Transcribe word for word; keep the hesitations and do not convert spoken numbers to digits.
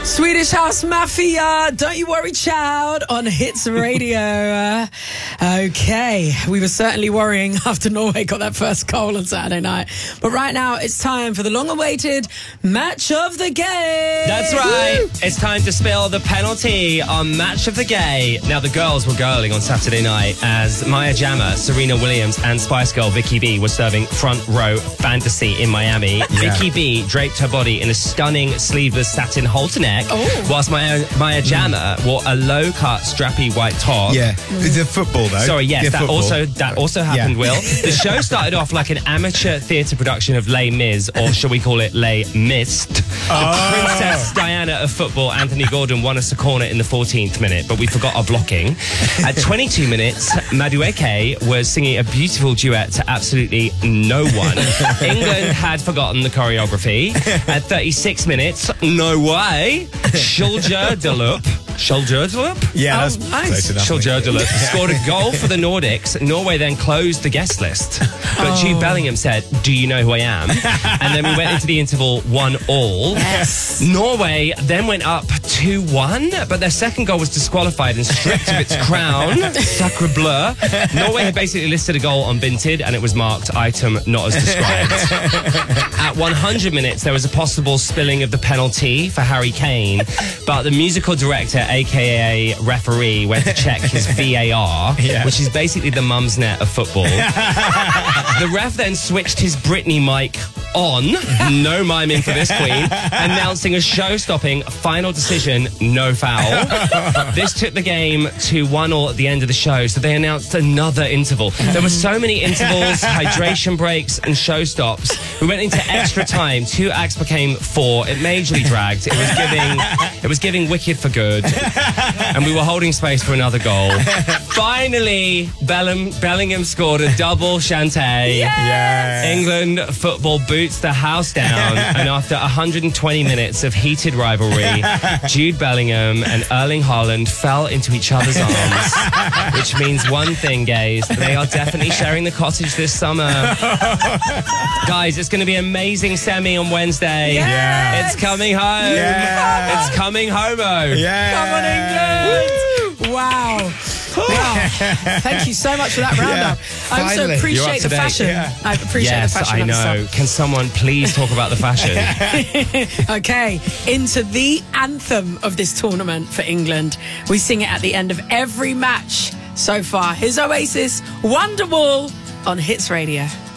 Swedish House Mafia, Don't You Worry Child on Hits Radio. Uh, okay, we were certainly worrying after Norway got that first goal on Saturday night. But right now, it's time for the long-awaited Match of the Game. That's right. Woo! It's time to spill the penalty on Match of the Gay. Now, the girls were girling on Saturday night as Maya Jama, Serena Williams and Spice Girl Vicky B were serving front row fantasy in Miami. Yeah. Vicky B draped her body in a stunning sleeveless satin halter neck, oh. whilst Maya, Maya Jama mm. wore a low-cut, strappy white top. Yeah, mm. it's a football though. Sorry, yes, yeah, that football. also that also happened, yeah. Will. The show started off like an amateur theatre production of Les Mis, or shall we call it Les Mist. Oh. Princess Diana of football, Anthony Gordon, won us a corner in the fourteenth minute, but we forgot our blocking. At twenty-two minutes, Madueke was singing a beautiful duet to absolutely no one. England had forgotten the choreography. At thirty-six minutes, no way, Soldier Delup. Soldier Delup? Yeah, oh, that's nice. Soldier Delup scored a goal for the Nordics. Norway then closed the guest list. But oh. Jude Bellingham said, "Do you know who I am?" And then we went into the interval one all. Yes. Norway then went up two one, but their second goal was disqualified and stripped of its crown. Sacre bleu. Norway had basically listed a goal on Binted and it was marked item not as described. At one hundred minutes, there was a possible spilling of the penalty for Harry Kane, but the musical director, aka referee, went to check his V A R, yeah. which is basically the mum's net of football. The ref then switched his Britney mic on, no miming for this queen, announcing a show-stopping final decision, no foul. This took the game to one all at the end of the show, so they announced another interval. There were so many intervals, hydration breaks, and show stops. We went into extra time. Two acts became four. It majorly dragged. It was giving, it was giving wicked for good, and we were holding space for another goal. Finally, Bellingham, Bellingham scored a double Shantay. Yes. England football boots the house down, and after one hundred twenty minutes of heated rivalry, Jude Bellingham and Erling Haaland fell into each other's arms, which means one thing, gays, they are definitely sharing the cottage this summer. Guys, it's going to be an amazing semi on Wednesday. Yes. It's coming home. Yes. It's coming homo. Yes. Come on, England. Wow. Wow. Thank you so much for that roundup. Yeah, I also appreciate the fashion. Yeah. I appreciate yes, the fashion. I know. Can someone please talk about the fashion? Okay, into the anthem of this tournament for England. We sing it at the end of every match so far. Here's Oasis, Wonderwall on Hits Radio.